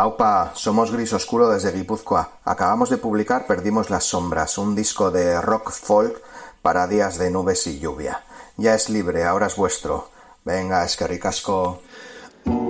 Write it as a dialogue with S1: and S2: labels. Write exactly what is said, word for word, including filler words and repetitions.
S1: Aupa, somos Gris Oscuro desde Guipúzcoa. Acabamos de publicar Perdimos las sombras, un disco de rock folk para días de nubes y lluvia. Ya es libre, ahora es vuestro. Venga, eskerrik asko.